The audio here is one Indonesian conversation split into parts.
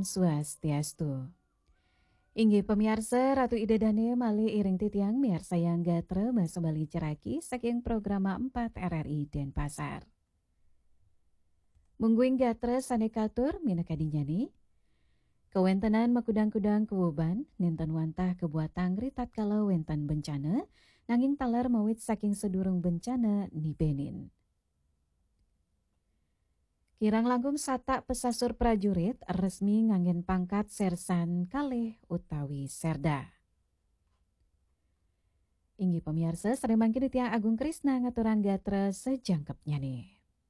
Swastiastu. Inggih pemiarsa Ratu Ida Dane malih iring titiang miarsa yang gatre masa bali ceraki saking programa 4 RRI Denpasar. Mungguing gatre sanekatur minakadinyani. Kewentenan makudang-kudang kewuban ninten wantah kebuatan ritat kalau wenten bencana nanging talar mawit saking sedurung bencana nibenin. Kirang langkung sata pesasur prajurit resmi nganggen pangkat sersan kalih utawi serda. Inggih pemirsa, sering mangkin Tiang Agung Krisna ngaturan gatra sejangkepnya nih.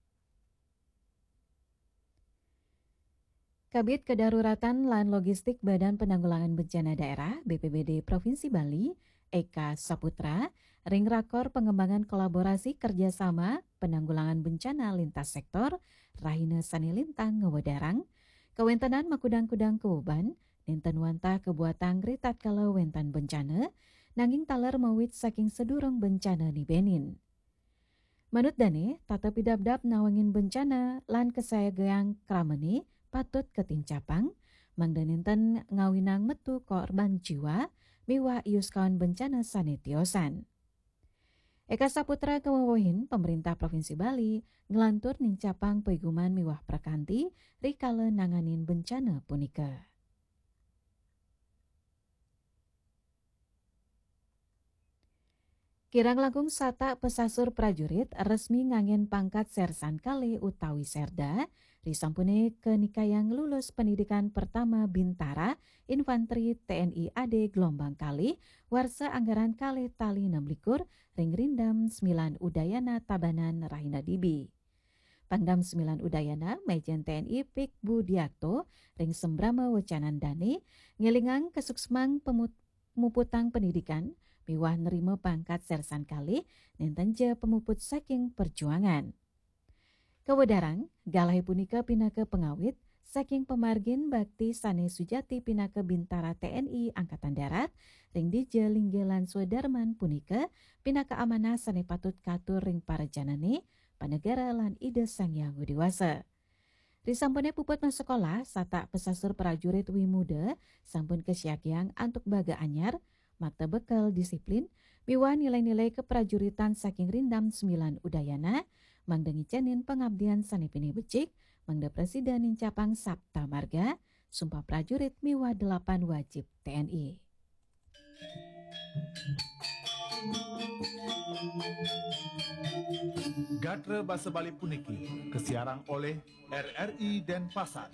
Kabid Kedaruratan lan Logistik Badan Penanggulangan Bencana Daerah BPBD Provinsi Bali, Eka Saputra, ring rakor pengembangan kolaborasi kerjasama penanggulangan bencana lintas sektor, Rahina Sanilintang Ngewedarang, kewentenan makudang-kudang kewuban, ninten wantah kebuatan ritat kalau wentan bencana, nanging taler mawit saking sedurung bencana di Benin. Manut Dane, tata pidabdab nawangin bencana lan kesayagang krameni patut ketincapang, mangdaninten ngawinang metu korban jiwa, miwa ius kawan bencana sanetiosan. Eka Saputra kewawahin pemerintah Provinsi Bali ngelantur nincapang peiguman miwah prakanti rikala nanganin bencana punika. Kirang langkung sata pesasur prajurit resmi ngangen pangkat sersan kali utawi serda, risampune kenikayang lulus pendidikan pertama Bintara Infanteri TNI AD gelombang kali, warsa anggaran kali tali 6 ring rindam 9 Udayana Tabanan Rahina Dibi. Pangdam 9 Udayana Majen TNI Pik Budiakto ring sembrama wacanan dani ngelingang kesuksmang pemuputang pendidikan miwah nerima pangkat sersan kali nentanja pemuput saking perjuangan. Kewedarang galai punika pinaka pengawit saking pemargin bakti Sane Sujati pinaka Bintara TNI Angkatan Darat ring dija linggelan Swadarman punika pinaka amanah sane patut katur ring para janane panegara lan ide sang yang dewasa. Risampune puput sekolah sata pesasur prajurit Wimuda sampun kesyakiang antuk baga anyar makta bekal disiplin, miwah nilai-nilai keprajuritan saking rindam 9 Udayana, mangda ngicenin pengabdian sanepini becik, mangda presiden nincapang Sabta Marga, sumpah prajurit miwah 8 wajib TNI. Gatra Basa Bali Puniki, kesiarang oleh RRI Denpasar.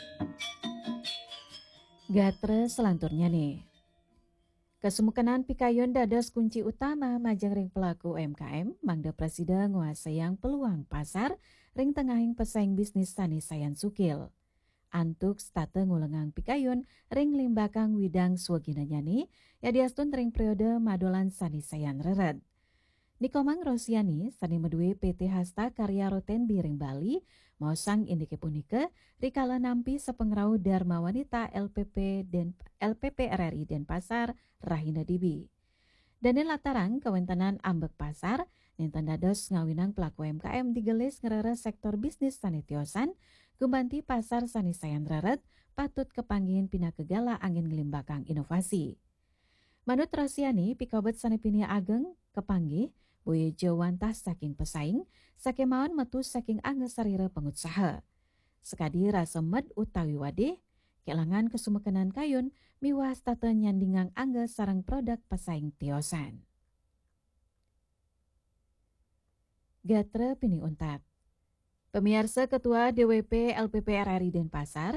Gatra selanturnya nih. Kesemukanan pikayon dadas kunci utama majang ring pelaku UMKM, mangda presiden nguasayang peluang pasar, ring tengahing pesaing bisnis tani sayan sukil. Antuk state ngulengang pikayon ring limbakang widang swagina nyani, ya diastun ring periode madolan sani sayan reret. Nikomang Rosiani, sani medue PT Hasta Karya Roten Biring Bali, mau sang indike punika, rikala nampi sepengrau Dharma Wanita LPP RRI Denpasar, Rahina Dibi. Danen latarang kewentanan ambek pasar, ninten dados ngawinang pelaku UMKM digelis ngerere sektor bisnis sanitiosan, gumbanti pasar sani sayan reret, patut kepanggin pinakegala angin ngelimbakang inovasi. Manut Rosiani, pikobet sanepini ageng, kepanggih, boye jawantah saking pesaing, sakemawan metu saking anggesarira pengusaha. Sekadi rasa med utawi wadih, kelangan kesumekenan kayun, miwah tata nyandingang angge sarang produk pesaing tiosan. Gatra pini untat. Pemiarsa Ketua DWP LPP RRI Denpasar,